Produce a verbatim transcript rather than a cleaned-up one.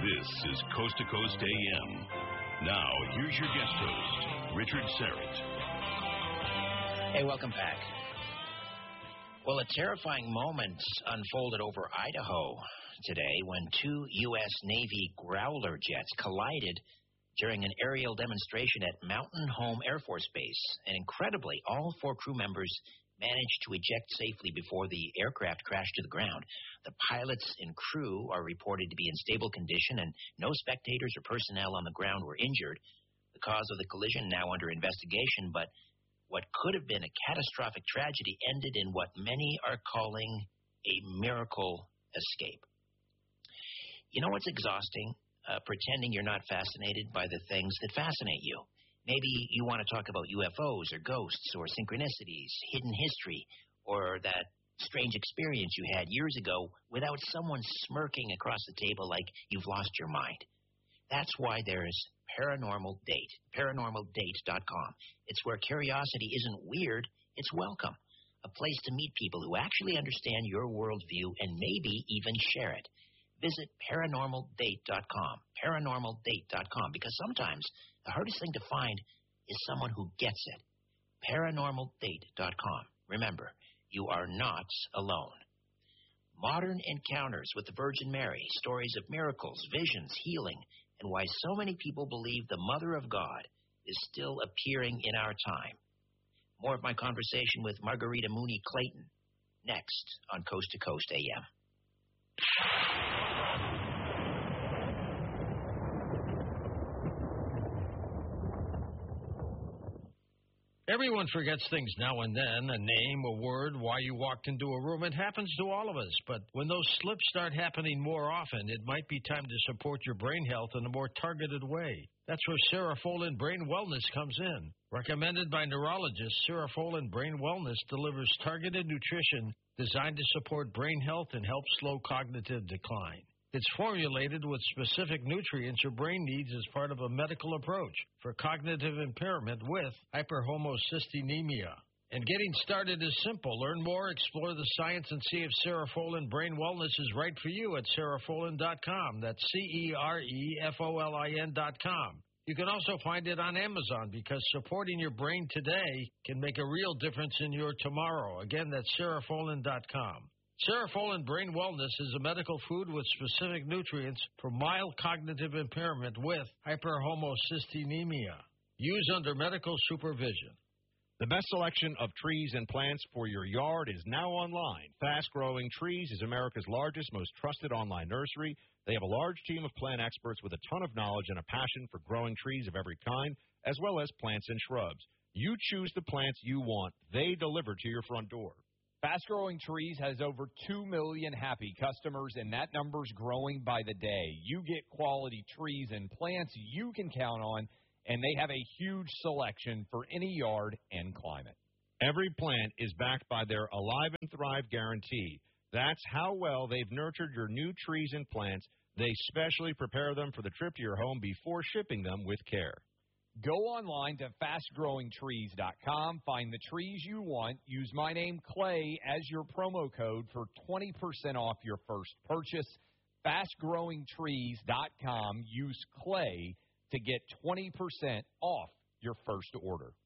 This is Coast to Coast A M. Now, here's your guest host, Richard Syrett. Hey, welcome back. Well, a terrifying moment unfolded over Idaho today when two U S Navy Growler jets collided during an aerial demonstration at Mountain Home Air Force Base. And incredibly, all four crew members managed to eject safely before the aircraft crashed to the ground. The pilots and crew are reported to be in stable condition, and no spectators or personnel on the ground were injured. The cause of the collision now under investigation, but what could have been a catastrophic tragedy ended in what many are calling a miracle escape. You know what's exhausting? Uh, pretending you're not fascinated by the things that fascinate you. Maybe you want to talk about U F Os or ghosts or synchronicities, hidden history, or that strange experience you had years ago without someone smirking across the table like you've lost your mind. That's why there's Paranormal Date, paranormal date dot com. It's where curiosity isn't weird, it's welcome. A place to meet people who actually understand your worldview and maybe even share it. Visit paranormal date dot com, paranormal date dot com, because sometimes the hardest thing to find is someone who gets it. paranormal date dot com. Remember, you are not alone. Modern encounters with the Virgin Mary, stories of miracles, visions, healing, and why so many people believe the Mother of God is still appearing in our time. More of my conversation with Margarita Mooney Clayton next on Coast to Coast A M. Everyone forgets things now and then, a name, a word, why you walked into a room. It happens to all of us, but when those slips start happening more often, it might be time to support your brain health in a more targeted way. That's where Cerefolin Brain Wellness comes in. Recommended by neurologists, Cerefolin Brain Wellness delivers targeted nutrition designed to support brain health and help slow cognitive decline. It's formulated with specific nutrients your brain needs as part of a medical approach for cognitive impairment with hyperhomocystinemia. And getting started is simple. Learn more, explore the science, and see if Cerefolin Brain Wellness is right for you at cerefolin dot com. That's C E R E F O L I N dot com. You can also find it on Amazon because supporting your brain today can make a real difference in your tomorrow. Again, that's cerefolin dot com. Cerefolin Brain Wellness is a medical food with specific nutrients for mild cognitive impairment with hyperhomocystinemia. Use under medical supervision. The best selection of trees and plants for your yard is now online. Fast Growing Trees is America's largest, most trusted online nursery. They have a large team of plant experts with a ton of knowledge and a passion for growing trees of every kind, as well as plants and shrubs. You choose the plants you want. They deliver to your front door. Fast Growing Trees has over two million happy customers, and that number's growing by the day. You get quality trees and plants you can count on, and they have a huge selection for any yard and climate. Every plant is backed by their Alive and Thrive guarantee. That's how well they've nurtured your new trees and plants. They specially prepare them for the trip to your home before shipping them with care. Go online to fast growing trees dot com, find the trees you want, use my name Clay as your promo code for twenty percent off your first purchase. fast growing trees dot com, use Clay to get twenty percent off your first order.